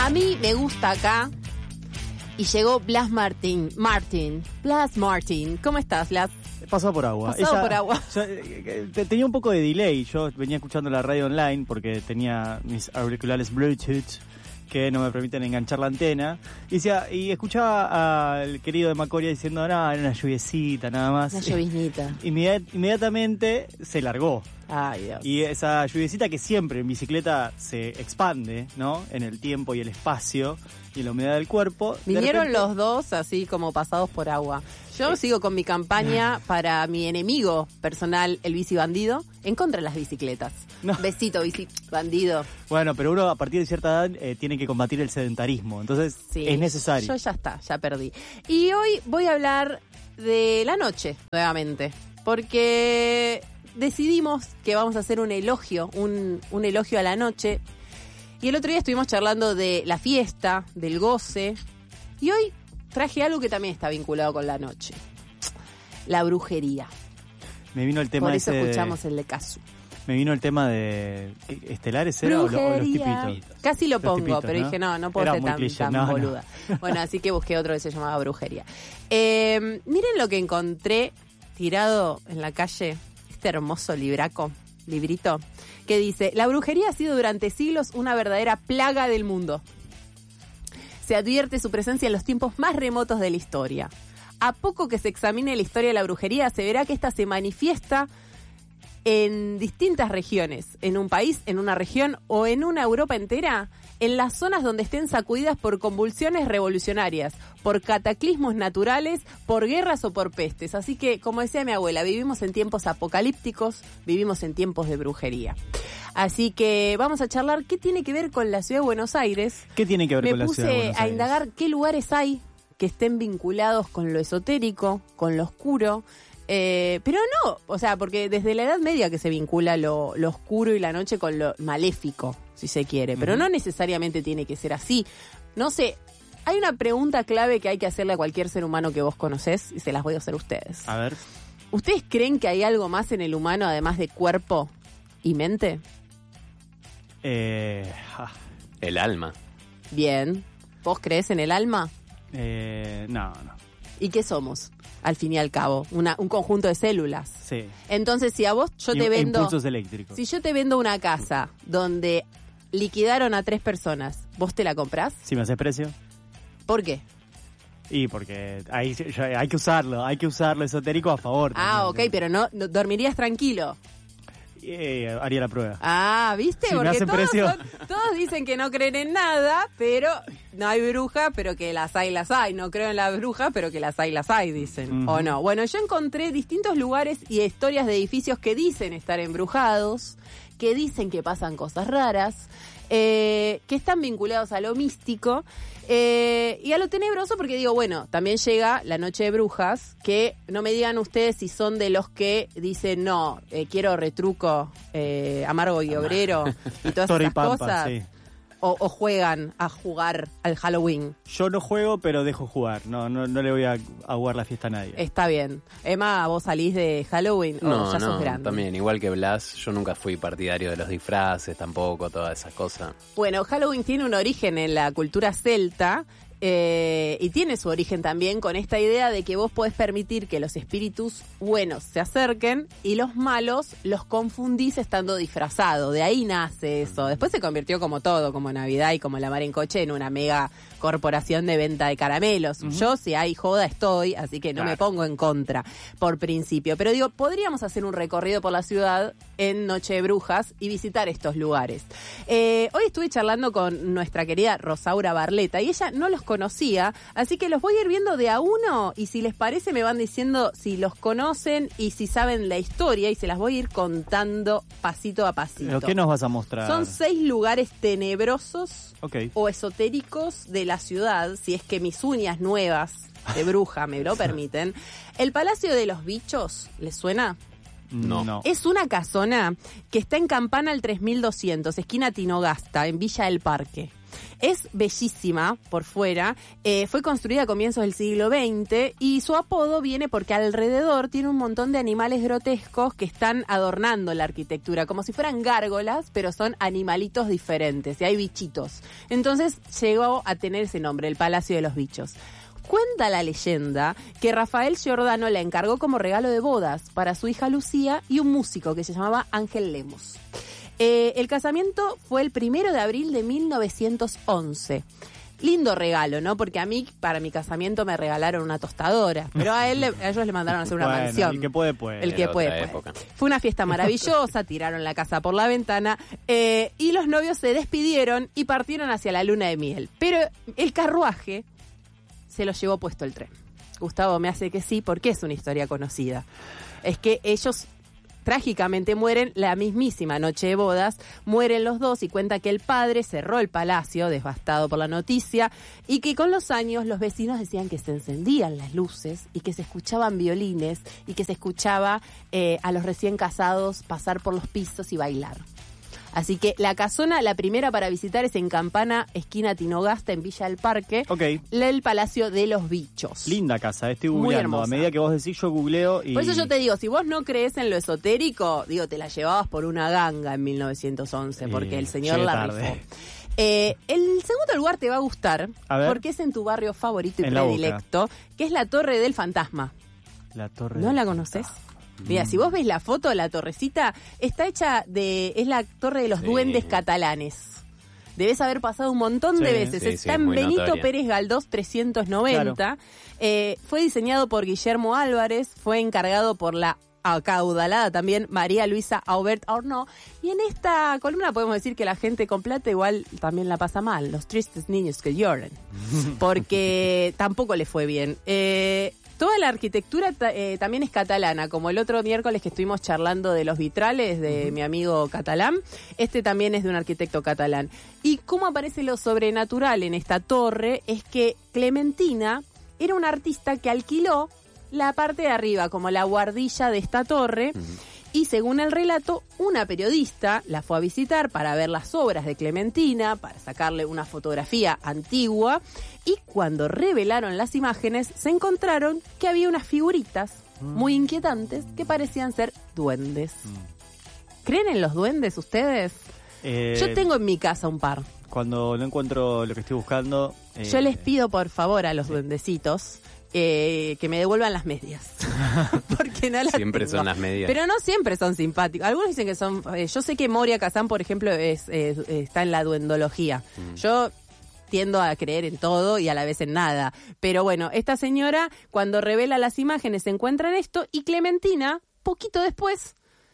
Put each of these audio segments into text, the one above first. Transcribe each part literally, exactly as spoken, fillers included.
A mí me gusta acá y llegó Blas Martín. Martín. Blas Martín. ¿Cómo estás, Blas? Pasado por agua. Pasado Ella, por agua. Ya, eh, tenía un poco de delay. Yo venía escuchando la radio online porque tenía mis auriculares Bluetooth que no me permiten enganchar la antena. Y decía, y escuchaba al querido de Macoria diciendo, no, era una lluviecita nada más. Una lloviznita. Inmediat, inmediatamente se largó. Ay, Dios. Y esa lluviecita que siempre en bicicleta se expande, ¿no? En el tiempo y el espacio y la humedad del cuerpo. Vinieron repente... los dos así como pasados por agua. Yo eh. sigo con mi campaña para mi enemigo personal, el bici bandido, en contra de las bicicletas. No. Besito, bici bandido. Bueno, pero uno a partir de cierta edad eh, tiene que combatir el sedentarismo, entonces sí, es necesario. Yo ya está, ya perdí. Y hoy voy a hablar de la noche, nuevamente, porque decidimos que vamos a hacer un elogio, un, un elogio a la noche. Y el otro día estuvimos charlando de la fiesta, del goce. Y hoy traje algo que también está vinculado con la noche. La brujería. Me vino el tema Por eso ese escuchamos de... el de Casu. Me vino el tema de... ¿Estelares era o, lo, o los tipitos? Casi lo pongo, tipitos, pero ¿no? dije, no, no puedo era ser tan, cliché, tan no, boluda. No. Bueno, así que busqué otro que se llamaba brujería. Eh, miren lo que encontré tirado en la calle. Este hermoso libraco, librito, que dice, la brujería ha sido durante siglos una verdadera plaga del mundo. Se advierte su presencia en los tiempos más remotos de la historia. A poco que se examine la historia de la brujería, se verá que esta se manifiesta en distintas regiones, en un país, en una región o en una Europa entera, en las zonas donde estén sacudidas por convulsiones revolucionarias, por cataclismos naturales, por guerras o por pestes. Así que, como decía mi abuela, vivimos en tiempos apocalípticos, vivimos en tiempos de brujería. Así que vamos a charlar qué tiene que ver con la ciudad de Buenos Aires. ¿Qué tiene que ver Me con la ciudad de Buenos puse a Aires? indagar qué lugares hay que estén vinculados con lo esotérico, con lo oscuro. Eh, pero no, o sea, porque desde la Edad Media que se vincula lo, lo oscuro y la noche con lo maléfico, si se quiere, pero uh-huh. no necesariamente tiene que ser así. No sé, hay una pregunta clave que hay que hacerle a cualquier ser humano que vos conocés y se las voy a hacer a ustedes. A ver. ¿Ustedes creen que hay algo más en el humano además de cuerpo y mente? Eh, ah. El alma. Bien. ¿Vos creés en el alma? Eh, no, no. ¿Y qué somos? Al fin y al cabo, una, un conjunto de células. Sí. Entonces, si a vos yo y, te vendo... Impulsos eléctricos. Si yo te vendo una casa donde liquidaron a tres personas, ¿vos te la comprás? ¿Si me haces precio? ¿Por qué? Y porque hay, hay que usarlo, hay que usarlo esotérico a favor. Ah, también, ok, ¿sí? Pero no, no dormirías tranquilo. Eh, haría la prueba. Ah, ¿viste? Si porque me hacen todos, precio. son, todos dicen que no creen en nada, pero no hay bruja, pero que las hay, las hay. No creo en las brujas, pero que las hay, las hay, dicen. Uh-huh. ¿O no? Bueno, yo encontré distintos lugares y historias de edificios que dicen estar embrujados, que dicen que pasan cosas raras, eh, que están vinculados a lo místico eh, y a lo tenebroso, porque digo, bueno, también llega la noche de brujas, que no me digan ustedes si son de los que dicen, no, eh, quiero retruco eh, amargo y obrero y todas esas Pampa, cosas. Sí. O, o juegan a jugar al Halloween. Yo no juego, pero dejo jugar. No, no, no le voy a aguar la fiesta a nadie. Está bien. Emma, ¿vos salís de Halloween no, o ya no, sos grande? También, igual que Blas, yo nunca fui partidario de los disfraces, tampoco, todas esas cosas. Bueno, Halloween tiene un origen en la cultura celta. Eh, y tiene su origen también con esta idea de que vos podés permitir que los espíritus buenos se acerquen y los malos los confundís estando disfrazados. De ahí nace eso. Después se convirtió como todo, como Navidad y como la mar en coche, en una mega corporación de venta de caramelos. Uh-huh. Yo, si hay joda, estoy, así que no claro. me pongo en contra por principio. Pero digo, podríamos hacer un recorrido por la ciudad en Noche de Brujas y visitar estos lugares. Eh, hoy estuve charlando con nuestra querida Rosaura Barleta y ella no los conocía, así que los voy a ir viendo de a uno y si les parece me van diciendo si los conocen y si saben la historia y se las voy a ir contando pasito a pasito. ¿Pero qué nos vas a mostrar? Son seis lugares tenebrosos okay. o esotéricos de la ciudad, si es que mis uñas nuevas de bruja me lo permiten. El Palacio de los Bichos, ¿les suena? No. no. Es una casona que está en Campana al tres mil doscientos, esquina Tinogasta, en Villa del Parque. Es bellísima por fuera, eh, fue construida a comienzos del siglo veinte y su apodo viene porque alrededor tiene un montón de animales grotescos que están adornando la arquitectura, como si fueran gárgolas, pero son animalitos diferentes y hay bichitos. Entonces llegó a tener ese nombre, el Palacio de los Bichos. Cuenta la leyenda que Rafael Giordano la encargó como regalo de bodas para su hija Lucía y un músico que se llamaba Ángel Lemos. Eh, el casamiento fue el primero de abril de mil novecientos once. Lindo regalo, ¿no? Porque a mí, para mi casamiento, me regalaron una tostadora. Pero a él, a ellos le mandaron a hacer una bueno, mansión. El que puede, puede. El que Era puede, otra puede. época. Fue una fiesta maravillosa, tiraron la casa por la ventana eh, y los novios se despidieron y partieron hacia la luna de miel. Pero el carruaje se lo llevó puesto el tren. Gustavo me hace que sí, porque es una historia conocida. Es que ellos trágicamente mueren la mismísima noche de bodas, mueren los dos y cuenta que el padre cerró el palacio, devastado por la noticia, y que con los años los vecinos decían que se encendían las luces y que se escuchaban violines y que se escuchaba eh, a los recién casados pasar por los pisos y bailar. Así que la casona, la primera para visitar es en Campana, esquina Tinogasta, en Villa del Parque. Ok. El Palacio de los Bichos. Linda casa, estoy Muy googleando. hermosa. A medida que vos decís, yo googleo y... Por eso yo te digo, si vos no crees en lo esotérico, digo, te la llevabas por una ganga en mil novecientos once, porque Eh, el señor llegué la tarde. rifó. Eh, el segundo lugar te va a gustar, A ver. porque es en tu barrio favorito y En La Boca. predilecto, que es la Torre del Fantasma. La torre... ¿No la conoces? Mira, si vos ves la foto de la torrecita, está hecha de... es la Torre de los Sí. Duendes catalanes. Debes haber pasado un montón de Sí. veces. Sí, sí, Está es en muy Benito notoria. Pérez Galdós trescientos noventa. Eh, fue diseñado por Guillermo Álvarez, fue encargado por la acaudalada también María Luisa Aubert Arnaud. Y en esta columna podemos decir que la gente con plata igual también la pasa mal. Los tristes niños que lloran. Porque tampoco le fue bien. Eh... Toda la arquitectura ta- eh, también es catalana, como el otro miércoles que estuvimos charlando de los vitrales de uh-huh. mi amigo catalán, este también es de un arquitecto catalán. Y cómo aparece lo sobrenatural en esta torre es que Clementina era una artista que alquiló la parte de arriba, como la guardilla de esta torre, uh-huh. y según el relato, una periodista la fue a visitar para ver las obras de Clementina, para sacarle una fotografía antigua, y cuando revelaron las imágenes, se encontraron que había unas figuritas mm. muy inquietantes que parecían ser duendes. Mm. ¿Creen en los duendes ustedes? Eh, Yo tengo en mi casa un par. Cuando no encuentro lo que estoy buscando... Eh, Yo les pido, por favor, a los sí. duendecitos... Eh, que me devuelvan las medias. Porque no las Siempre tengo. Son las medias. Pero no siempre son simpáticos. Algunos dicen que son... Eh, yo sé que Moria Kazan, por ejemplo, es, es, está en la duendología. Mm. Yo tiendo a creer en todo y a la vez en nada. Pero bueno, esta señora, cuando revela las imágenes, se encuentra en esto y Clementina, poquito después,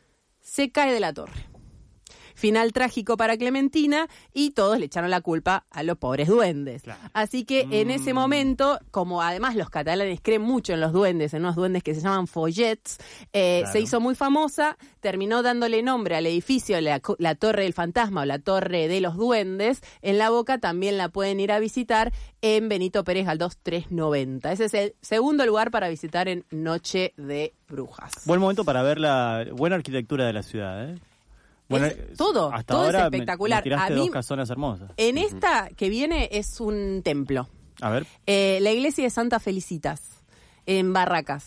se cae de la torre. Final trágico para Clementina y todos le echaron la culpa a los pobres duendes. Claro. Así que mm. en ese momento, como además los catalanes creen mucho en los duendes, en unos duendes que se llaman follets, eh, claro. se hizo muy famosa, terminó dándole nombre al edificio, la, la Torre del Fantasma o la Torre de los Duendes. En La Boca también la pueden ir a visitar en Benito Pérez Galdós trescientos noventa. Ese es el segundo lugar para visitar en Noche de Brujas. Buen momento para ver la buena arquitectura de la ciudad, ¿eh? Bueno, es todo, hasta todo ahora es espectacular. Me, me tiraste a mí, dos casonas hermosas. En esta que viene es un templo. A ver. Eh, la iglesia de Santa Felicitas, en Barracas.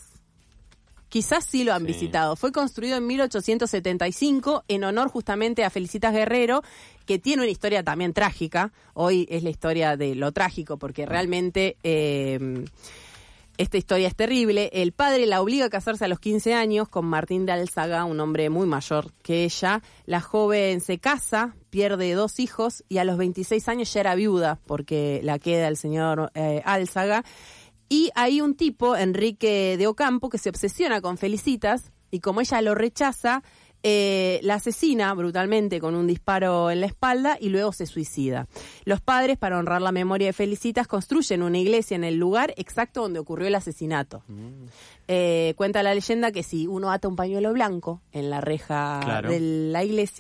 Quizás sí lo han sí. visitado. Fue construido en mil ochocientos setenta y cinco en honor justamente a Felicitas Guerrero, que tiene una historia también trágica. Hoy es la historia de lo trágico, porque realmente... Eh, Esta historia es terrible. El padre la obliga a casarse a los quince años con Martín de Álzaga, un hombre muy mayor que ella. La joven se casa, pierde dos hijos y a los veintiséis años ya era viuda porque la queda el señor eh, Álzaga. Y hay un tipo, Enrique de Ocampo, que se obsesiona con Felicitas y como ella lo rechaza, Eh, la asesina brutalmente con un disparo en la espalda y luego se suicida. Los padres, para honrar la memoria de Felicitas, construyen una iglesia en el lugar exacto donde ocurrió el asesinato. Mm. Eh, cuenta la leyenda que si uno ata un pañuelo blanco en la reja claro. de la iglesia,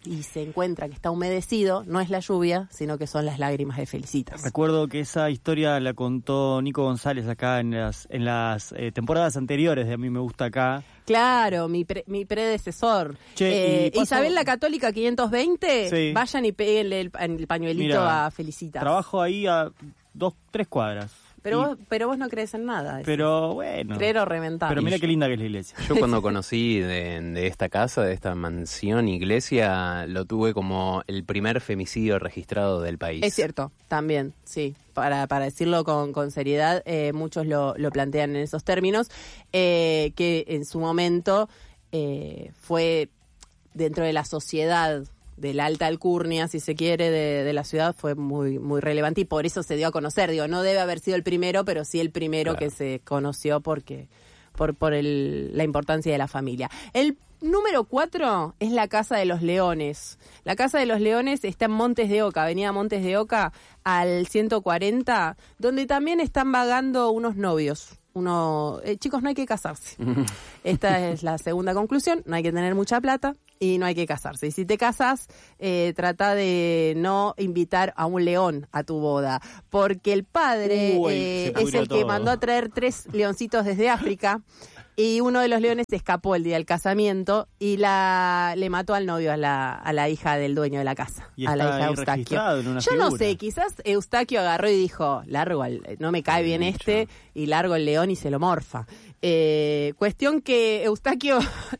y se encuentra que está humedecido, no es la lluvia, sino que son las lágrimas de Felicitas. Recuerdo que esa historia la contó Nico González acá en las en las eh, temporadas anteriores de A mí me gusta acá. Claro, mi pre, mi predecesor. Che, eh, paso... Isabel la Católica quinientos veinte, sí. Vayan y péguenle el, el pañuelito Mira, a Felicitas. Trabajo ahí a dos, tres cuadras. Pero, y... vos, pero vos no crees en nada. Pero bueno. Creer o reventar. Pero mira qué linda que es la iglesia. Yo cuando conocí de, de esta casa, de esta mansión, iglesia, lo tuve como el primer femicidio registrado del país. Es cierto, también, sí. Para, para decirlo con, con seriedad, eh, muchos lo, lo plantean en esos términos, eh, que en su momento eh, fue dentro de la sociedad de la alta alcurnia, si se quiere, de, de la ciudad, fue muy muy relevante y por eso se dio a conocer. Digo, no debe haber sido el primero, pero sí el primero claro. que se conoció porque por por el, la importancia de la familia. El número cuatro es la Casa de los Leones. La Casa de los Leones está en Montes de Oca, avenida Montes de Oca, al ciento cuarenta, donde también están vagando unos novios. Uno, eh, chicos, no hay que casarse. Esta es la segunda conclusión, no hay que tener mucha plata y no hay que casarse. Y si te casas, eh, trata de no invitar a un león a tu boda, porque el padre Uy, eh, es el todo. que mandó a traer tres leoncitos desde África y uno de los leones se escapó el día del casamiento y la le mató al novio, a la, a la hija del dueño de la casa, y a la está hija ahí Eustaquio. registrado en una Yo figura. no sé, quizás Eustaquio agarró y dijo, largo, al, no me cae bien Mucho. este, y largo el león y se lo morfa. Eh, cuestión que Eustaquio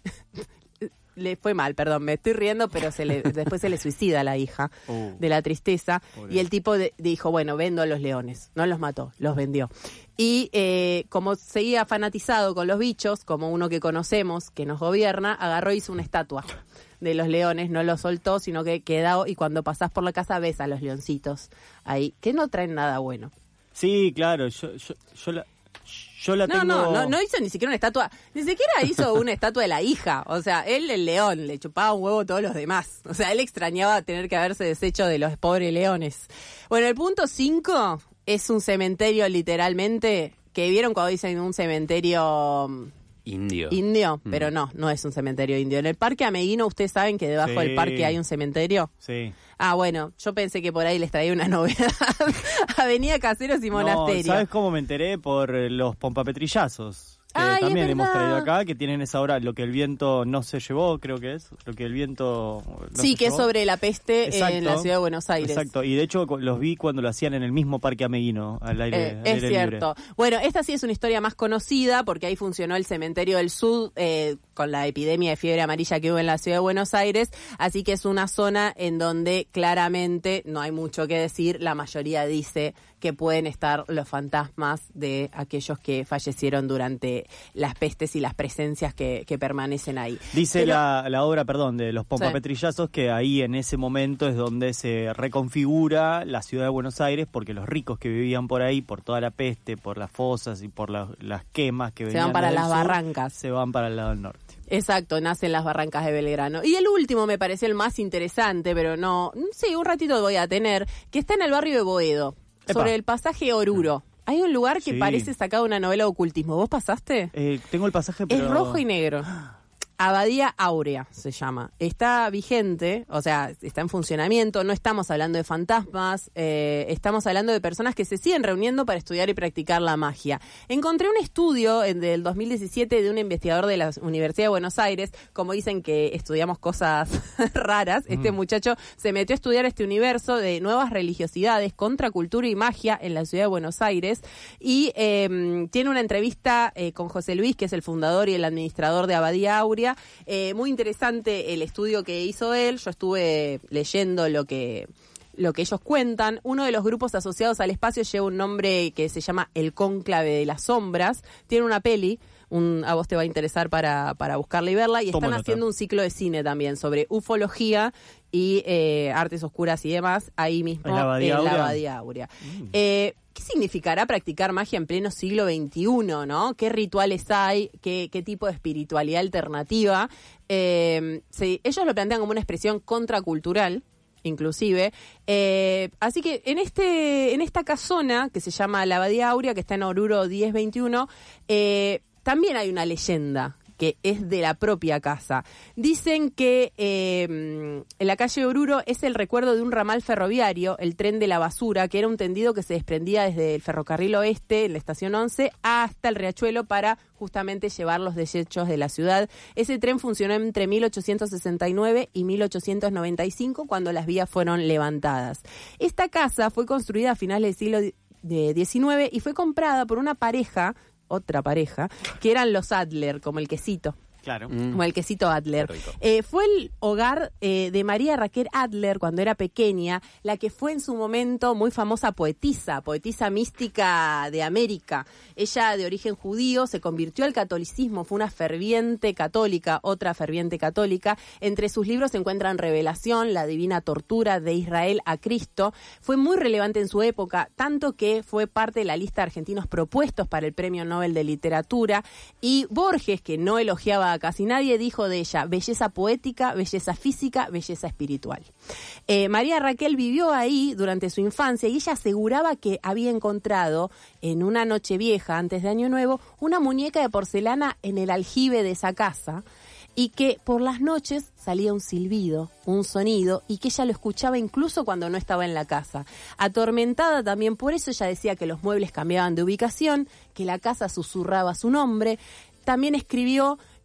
le fue mal, perdón, me estoy riendo, pero se le, después se le suicida a la hija Uh, de la tristeza pobre. y el tipo de, dijo, bueno, vendo a los leones, no los mató, los vendió. Y eh, como seguía fanatizado con los bichos, como uno que conocemos, que nos gobierna, agarró y hizo una estatua de los leones, no los soltó, sino que quedó, y cuando pasás por la casa ves a los leoncitos ahí, que no traen nada bueno. Sí, claro, yo, yo, yo la... Yo la No, tengo... no, no, no hizo ni siquiera una estatua, ni siquiera hizo una estatua de la hija, o sea, él el león, le chupaba un huevo a todos los demás, o sea, él extrañaba tener que haberse deshecho de los pobres leones. Bueno, el punto cinco es un cementerio literalmente, que vieron cuando dicen un cementerio Indio. indio, Mm. pero no, no es un cementerio indio. En el Parque Ameguino, ustedes saben que debajo Sí. del parque hay un cementerio. Sí. Ah, bueno, yo pensé que por ahí les traía una novedad. Avenida Caseros y Monasterio. No, ¿sabes cómo me enteré? Por eh, los pompapetrillazos. Que Ay, es también hemos verdad. traído acá, que tienen esa obra, Lo que el viento no se llevó, creo que es. Lo que el viento no Sí, se que es llevó. sobre la peste Exacto. en la ciudad de Buenos Aires. Exacto, y de hecho cu- los vi cuando lo hacían en el mismo Parque Ameguino, al aire, Eh, al es aire cierto. libre. Bueno, esta sí es una historia más conocida porque ahí funcionó el Cementerio del Sur eh, con la epidemia de fiebre amarilla que hubo en la ciudad de Buenos Aires, así que es una zona en donde claramente no hay mucho que decir, la mayoría dice que pueden estar los fantasmas de aquellos que fallecieron durante las pestes y las presencias que, que permanecen ahí. Dice Pero- la, la obra, perdón, de los pompapetrillazos que ahí en ese momento es donde se reconfigura la ciudad de Buenos Aires porque los ricos que vivían por ahí, por toda la peste, por las fosas y por la- las quemas que Se venían van para desde el las sur, barrancas. se van para el lado del norte. Exacto, nacen las barrancas de Belgrano. Y el último me pareció el más interesante, pero no, sí, un ratito voy a tener, que está en el barrio de Boedo, Epa. sobre el pasaje Oruro. Hay un lugar que Sí. parece sacado de una novela de ocultismo. ¿Vos pasaste? Eh, tengo el pasaje, pero... Es rojo y negro. Abadía Áurea se llama. Está vigente, o sea, está en funcionamiento. No estamos hablando de fantasmas, eh, estamos hablando de personas que se siguen reuniendo para estudiar y practicar la magia. Encontré un estudio en, del dos mil diecisiete de un investigador de la Universidad de Buenos Aires. Como dicen que estudiamos cosas raras, este muchacho se metió a estudiar este universo de nuevas religiosidades, contracultura y magia en la ciudad de Buenos Aires. Y eh, tiene una entrevista eh, con José Luis, que es el fundador y el administrador de Abadía Áurea. Eh, muy interesante el estudio que hizo él. Yo estuve leyendo lo que lo que ellos cuentan. Uno de los grupos asociados al espacio lleva un nombre que se llama El Cónclave de las Sombras. Tiene una peli, un, a vos te va a interesar para, para buscarla y verla. Y Tomo están nota. haciendo un ciclo de cine también sobre ufología y eh, artes oscuras y demás, ahí mismo ¿En la Abadía en la Áurea? Abadía Áurea. Eh, ¿Qué significará practicar magia en pleno siglo veintiuno, no? ¿Qué rituales hay? ¿Qué, qué tipo de espiritualidad alternativa? Eh, sí, ellos lo plantean como una expresión contracultural, inclusive. Eh, así que en este en esta casona, que se llama la Abadía Áurea, que está en Oruro diez veintiuno, eh, también hay una leyenda que es de la propia casa. Dicen que eh, en la calle Oruro es el recuerdo de un ramal ferroviario, el tren de la basura, que era un tendido que se desprendía desde el ferrocarril oeste, en la estación once, hasta el riachuelo para justamente llevar los desechos de la ciudad. Ese tren funcionó entre mil ochocientos sesenta y nueve y mil ochocientos noventa y cinco, cuando las vías fueron levantadas. Esta casa fue construida a finales del siglo diecinueve y fue comprada por una pareja, otra pareja, que eran los Adler, como el quesito. Claro. Mm. Como el quesito Adler. Eh, fue el hogar eh, de María Raquel Adler cuando era pequeña, la que fue en su momento muy famosa poetisa, poetisa mística de América. Ella, de origen judío, se convirtió al catolicismo, fue una ferviente católica, otra ferviente católica. Entre sus libros se encuentran Revelación, La divina tortura de Israel a Cristo. Fue muy relevante en su época, tanto que fue parte de la lista de argentinos propuestos para el Premio Nobel de Literatura. Y Borges, que no elogiaba a casi nadie, dijo de ella: belleza poética, belleza física, belleza espiritual. Eh, María Raquel vivió ahí durante su infancia y ella aseguraba que había encontrado en una noche vieja, antes de Año Nuevo, una muñeca de porcelana en el aljibe de esa casa, y que por las noches salía un silbido, un sonido, y que ella lo escuchaba incluso cuando no estaba en la casa. Atormentada también por eso, ella decía que los muebles cambiaban de ubicación, que la casa susurraba su nombre. También escribió